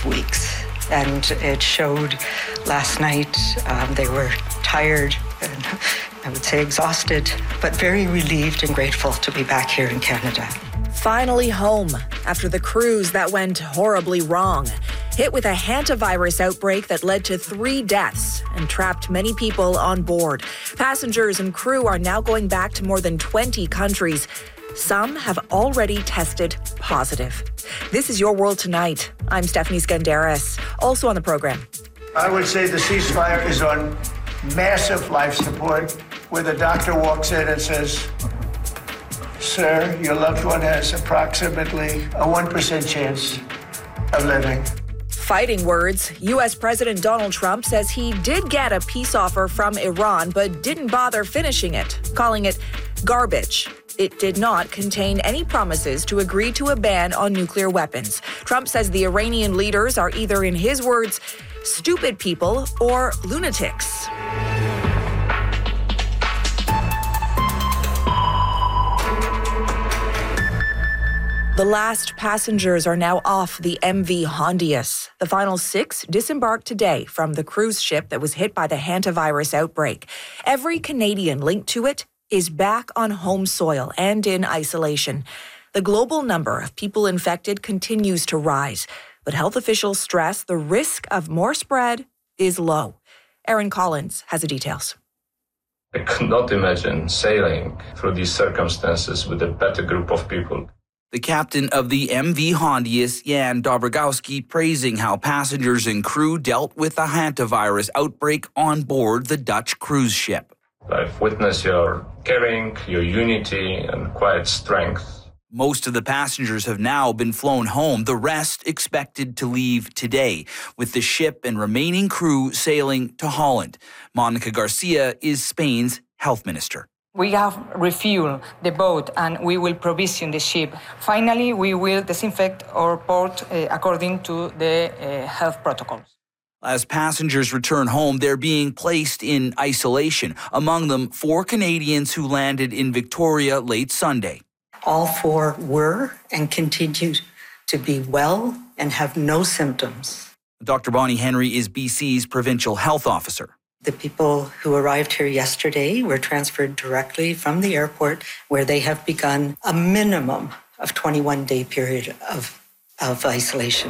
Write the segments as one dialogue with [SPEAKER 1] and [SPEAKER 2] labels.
[SPEAKER 1] of weeks. And it showed last night. They were tired and I would say exhausted, but very relieved and grateful to be back here in Canada.
[SPEAKER 2] Finally home after the cruise that went horribly wrong. Hit with a hantavirus outbreak that led to 3 deaths and trapped many people on board. Passengers and crew are now going back to more than 20 countries. Some have already tested positive. This is Your World Tonight. I'm Stephanie Skandaris. Also on the program.
[SPEAKER 3] I would say the ceasefire is on massive life support, where the doctor walks in and says, "Sir, your loved one has approximately a 1% chance of living."
[SPEAKER 2] Fighting words. U.S. President Donald Trump says he did get a peace offer from Iran, but didn't bother finishing it, calling it garbage. It did not contain any promises to agree to a ban on nuclear weapons. Trump says the Iranian leaders are either, in his words, stupid people or lunatics. The last passengers are now off the MV Hondius. The final 6 disembarked today from the cruise ship that was hit by the hantavirus outbreak. Every Canadian linked to it is back on home soil and in isolation. The global number of people infected continues to rise, but health officials stress the risk of more spread is low. Aaron Collins has the details.
[SPEAKER 4] I could not imagine sailing through these circumstances with a better group of people.
[SPEAKER 5] The captain of the MV Hondius, Jan Dobrogowski, praising how passengers and crew dealt with the hantavirus outbreak on board the Dutch cruise ship.
[SPEAKER 4] I've witnessed your caring, your unity, and quiet strength.
[SPEAKER 5] Most of the passengers have now been flown home, the rest expected to leave today, with the ship and remaining crew sailing to Holland. Monica Garcia is Spain's health minister.
[SPEAKER 6] We have refueled the boat and we will provision the ship. Finally, we will disinfect our port according to the health protocols.
[SPEAKER 5] As passengers return home, they're being placed in isolation. Among them, 4 Canadians who landed in Victoria late Sunday.
[SPEAKER 1] All 4 were and continue to be well and have no symptoms.
[SPEAKER 5] Dr. Bonnie Henry is BC's provincial health officer.
[SPEAKER 1] The people who arrived here yesterday were transferred directly from the airport, where they have begun a minimum of 21-day period of isolation.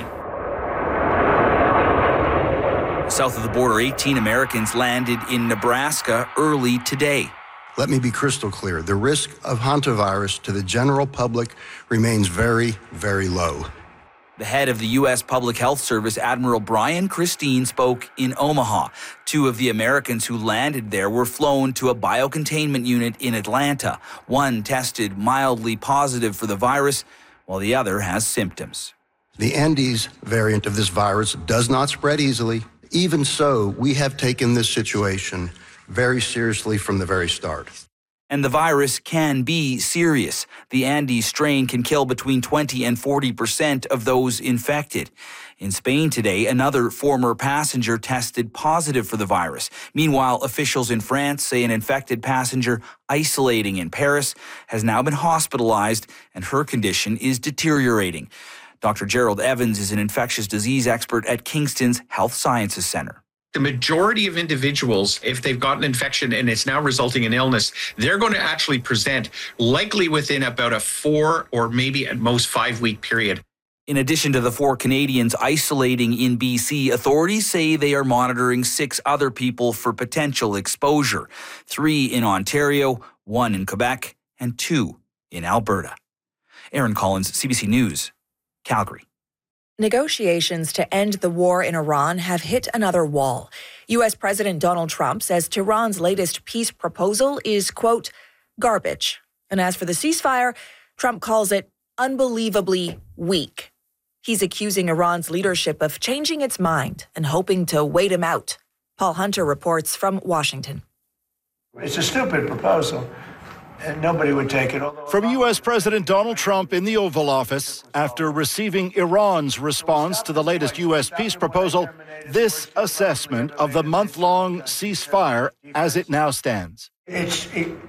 [SPEAKER 5] South of the border, 18 Americans landed in Nebraska early today.
[SPEAKER 7] Let me be crystal clear. The risk of hantavirus to the general public remains very, very low.
[SPEAKER 5] The head of the U.S. Public Health Service, Admiral Brian Christine, spoke in Omaha. 2 of the Americans who landed there were flown to a biocontainment unit in Atlanta. One tested mildly positive for the virus, while the other has symptoms.
[SPEAKER 7] The Andes variant of this virus does not spread easily. Even so, we have taken this situation very seriously from the very start.
[SPEAKER 5] And the virus can be serious. The Andes strain can kill between 20 and 40% of those infected. In Spain today, another former passenger tested positive for the virus. Meanwhile, officials in France say an infected passenger isolating in Paris has now been hospitalized and her condition is deteriorating. Dr. Gerald Evans is an infectious disease expert at Kingston's Health Sciences Center.
[SPEAKER 8] The majority of individuals, if they've got an infection and it's now resulting in illness, they're going to actually present likely within about a 4 or maybe at most 5-week period.
[SPEAKER 5] In addition to the 4 Canadians isolating in BC, authorities say they are monitoring 6 other people for potential exposure. 3 in Ontario, 1 in Quebec, and 2 in Alberta. Aaron Collins, CBC News, Calgary.
[SPEAKER 2] Negotiations to end the war in Iran have hit another wall. U.S. President Donald Trump says Tehran's latest peace proposal is, quote, garbage. And as for the ceasefire, Trump calls it unbelievably weak. He's accusing Iran's leadership of changing its mind and hoping to wait him out. Paul Hunter reports from Washington.
[SPEAKER 3] It's a stupid proposal, and nobody would take it.
[SPEAKER 9] From U.S. President Donald Trump in the Oval Office, after receiving Iran's response to the latest U.S. peace proposal, this assessment of the month-long ceasefire as it now stands.
[SPEAKER 3] It's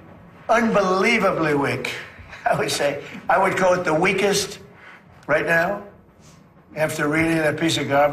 [SPEAKER 3] unbelievably weak, I would say. I would call it the weakest right now, after reading that piece of garbage.